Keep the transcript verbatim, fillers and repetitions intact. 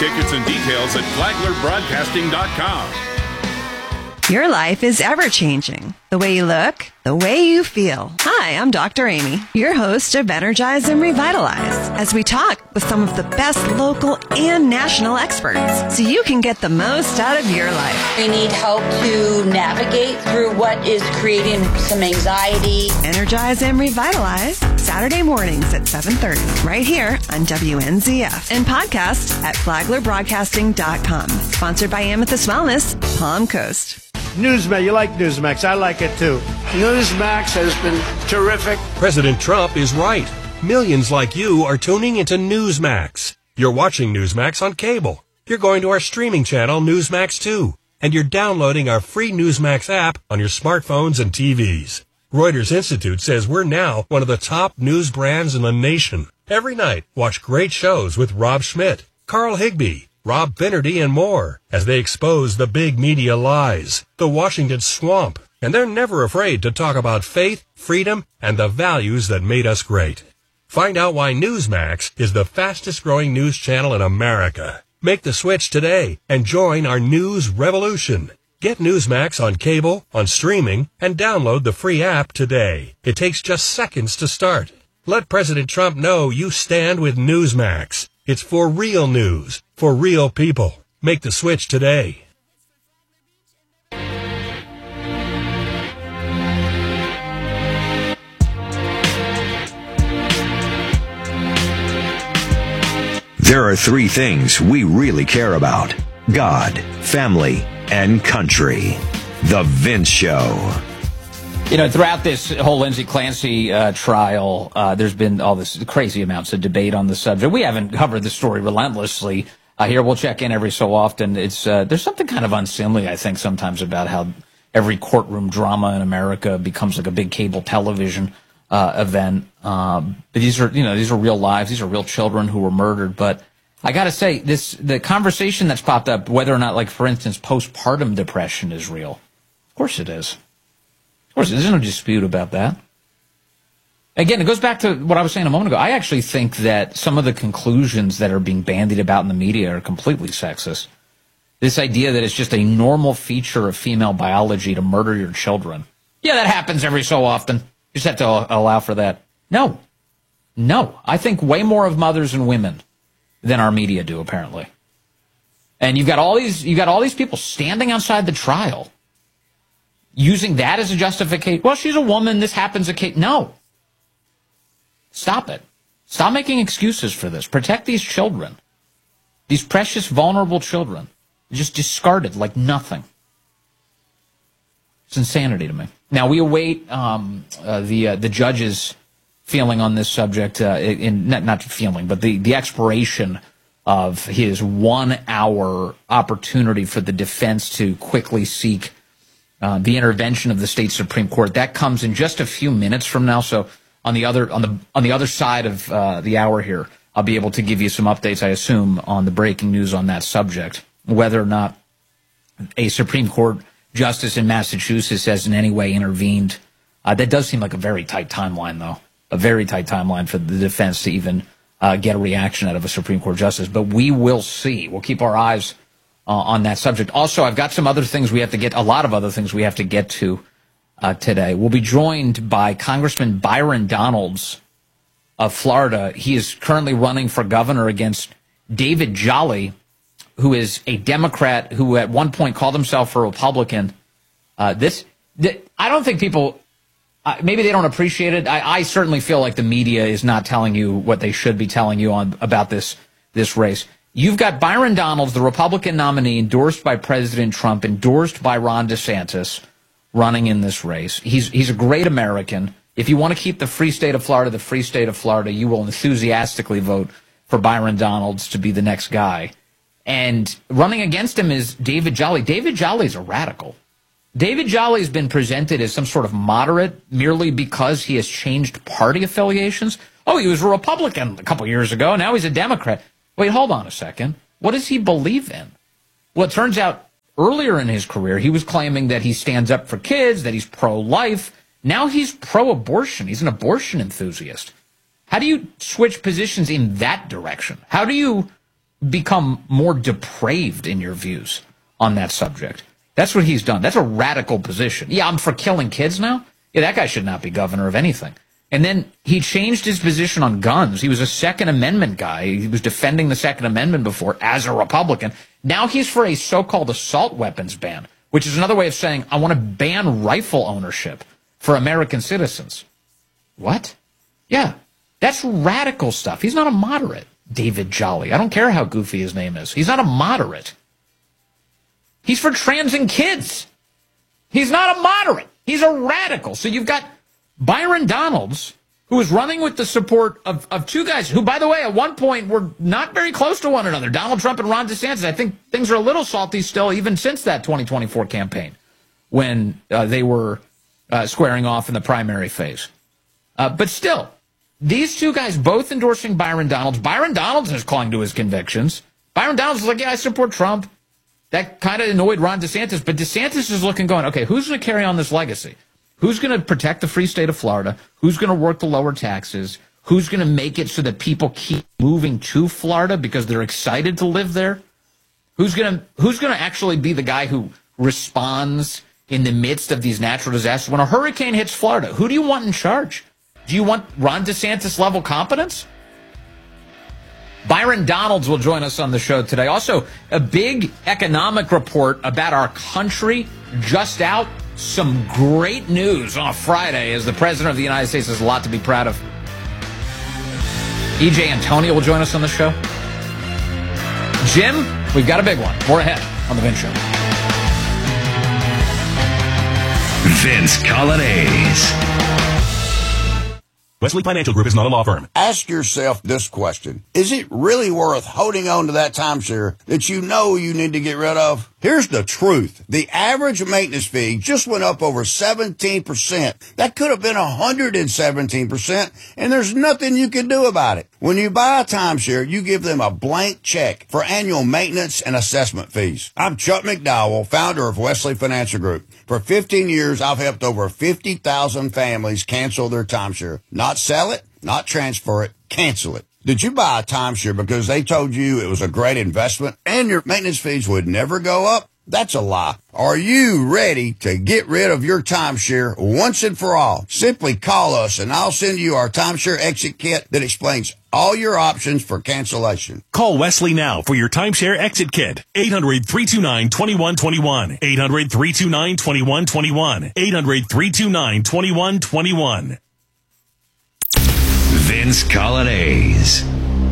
tickets and details at flagler broadcasting dot com. Your life is ever-changing. The way you look, the way you feel. Hi, I'm Doctor Amy, your host of Energize and Revitalize, as we talk with some of the best local and national experts so you can get the most out of your life. We need help to navigate through what is creating some anxiety. Energize and Revitalize, Saturday mornings at seven thirty, right here on W N Z F, and podcast at flagler broadcasting dot com. Sponsored by Amethyst Wellness, Palm Coast. Newsmax, you like Newsmax. I like it too. Newsmax has been terrific. President Trump is right. Millions like you are tuning into Newsmax. You're watching Newsmax on cable. You're going to our streaming channel, Newsmax two. And you're downloading our free Newsmax app on your smartphones and T Vs. Reuters Institute says we're now one of the top news brands in the nation. Every night, watch great shows with Rob Schmidt, Carl Higbie, Rob Finnerty, and more as they expose the big media lies, the Washington swamp, and they're never afraid to talk about faith, freedom, and the values that made us great. Find out why Newsmax is the fastest-growing news channel in America. Make the switch today and join our news revolution. Get Newsmax on cable, on streaming, and download the free app today. It takes just seconds to start. Let President Trump know you stand with Newsmax. It's for real news, for real people. Make the switch today. There are three things we really care about: God, family, and country. The Vince Show. You know, throughout this whole Lindsay Clancy uh, trial, uh, there's been all this crazy amounts of debate on the subject. We haven't covered the story relentlessly. Uh, here, we'll check in every so often. It's uh, there's something kind of unseemly, I think, sometimes about how every courtroom drama in America becomes like a big cable television uh, event. Um, but these are, you know, these are real lives. These are real children who were murdered. But I got to say, this the conversation that's popped up, whether or not, like, for instance, postpartum depression is real. Of course it is. Of course, there's no dispute about that. Again, it goes back to what I was saying a moment ago. I actually think that some of the conclusions that are being bandied about in the media are completely sexist. This idea that it's just a normal feature of female biology to murder your children. Yeah, that happens every so often. You just have to allow for that. No. No. I think way more of mothers and women than our media do, apparently. And you've got all these, you've got all these people standing outside the trial, using that as a justification. Well, she's a woman. This happens occasionally. No. Stop it. Stop making excuses for this. Protect these children. These precious, vulnerable children. Just discarded like nothing. It's insanity to me. Now, we await um, uh, the uh, the judge's feeling on this subject, uh, in not, not feeling, but the, the expiration of his one-hour opportunity for the defense to quickly seek Uh, the intervention of the state Supreme Court. That comes in just a few minutes from now. So on the other on the on the other side of uh, the hour here, I'll be able to give you some updates, I assume, on the breaking news on that subject, whether or not a Supreme Court justice in Massachusetts has in any way intervened. Uh, that does seem like a very tight timeline, though, a very tight timeline for the defense to even uh, get a reaction out of a Supreme Court justice. But we will see. We'll keep our eyes Uh, on that subject. Also, I've got some other things we have to get, a lot of other things we have to get to uh, today. We'll be joined by Congressman Byron Donalds of Florida. He is currently running for governor against David Jolly, who is a Democrat who at one point called himself a Republican. Uh, this, th- I don't think people, uh, maybe they don't appreciate it. I, I certainly feel like the media is not telling you what they should be telling you on about this this race. You've got Byron Donalds, the Republican nominee, endorsed by President Trump, endorsed by Ron DeSantis, running in this race. He's he's a great American. If you want to keep the free state of Florida the free state of Florida, you will enthusiastically vote for Byron Donalds to be the next guy. And running against him is David Jolly. David Jolly is a radical. David Jolly has been presented as some sort of moderate merely because he has changed party affiliations. Oh, he was a Republican a couple years ago. Now he's a Democrat. Wait, hold on a second. What does he believe in? Well, it turns out earlier in his career, he was claiming that he stands up for kids, that he's pro-life. Now he's pro-abortion. He's an abortion enthusiast. How do you switch positions in that direction? How do you become more depraved in your views on that subject. That's what he's done. That's a radical position. Yeah, I'm for killing kids now? Yeah, that guy should not be governor of anything. And then he changed his position on guns. He was a Second Amendment guy. He was defending the Second Amendment before as a Republican. Now he's for a so-called assault weapons ban, which is another way of saying, I want to ban rifle ownership for American citizens. What? Yeah, that's radical stuff. He's not a moderate, David Jolly. I don't care how goofy his name is. He's not a moderate. He's for transing kids. He's not a moderate. He's a radical. So you've got Byron Donalds, who is running with the support of, of two guys who, by the way, at one point were not very close to one another, Donald Trump and Ron DeSantis. I think things are a little salty still, even since that twenty twenty-four campaign, when uh, they were uh, squaring off in the primary phase. Uh, but still, these two guys both endorsing Byron Donalds. Byron Donalds is calling to his convictions. Byron Donalds is like, yeah, I support Trump. That kind of annoyed Ron DeSantis, but DeSantis is looking going, okay, who's going to carry on this legacy? Who's going to protect the free state of Florida? Who's going to work to lower taxes? Who's going to make it so that people keep moving to Florida because they're excited to live there? Who's going to who's going to actually be the guy who responds in the midst of these natural disasters? When a hurricane hits Florida, who do you want in charge? Do you want Ron DeSantis level competence? Byron Donalds will join us on the show today. Also, a big economic report about our country just out. Some great news on a Friday as the President of the United States has a lot to be proud of. E J Antonio will join us on the show. Jim, we've got a big one. More ahead on The Vince Show. Vince Colonnese. Wesley Financial Group is not a law firm. Ask yourself this question. Is it really worth holding on to that timeshare that you know you need to get rid of? Here's the truth. The average maintenance fee just went up over seventeen percent. That could have been one hundred seventeen percent, and there's nothing you can do about it. When you buy a timeshare, you give them a blank check for annual maintenance and assessment fees. I'm Chuck McDowell, founder of Wesley Financial Group. For fifteen years, I've helped over fifty thousand families cancel their timeshare. Not sell it, not transfer it, cancel it. Did you buy a timeshare because they told you it was a great investment and your maintenance fees would never go up? That's a lie. Are you ready to get rid of your timeshare once and for all? Simply call us and I'll send you our timeshare exit kit that explains all your options for cancellation. Call Wesley now for your timeshare exit kit. eight hundred, three two nine, two one two one. eight hundred, three two nine, two one two one. eight hundred, three two nine, two one two one. Vince Colonnese.